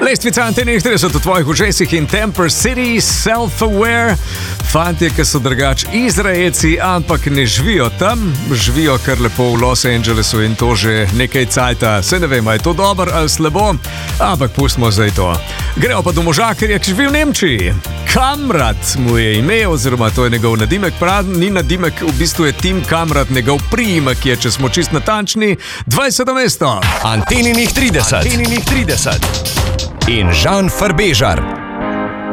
Lestvica Antenih 30 v tvojih ušesih in Temper City, Self-Aware. Fantje, ki so drugač Izraelci, ampak ne živijo tam, živijo kar lepo v Los Angelesu in to že nekaj cajta. Se ne vem, je to dobro ali slabo, ampak pustimo zdaj to. Gremo pa do moža, ker je živi v Nemčiji. Kamrat mu je ime, oziroma to je njegov nadimek, ni nadimek, v bistvu je Tim Kamrat, njegov priimek je, če smo čist natančni, 20. mesto. Anteninih 30 in Žan Farbežar.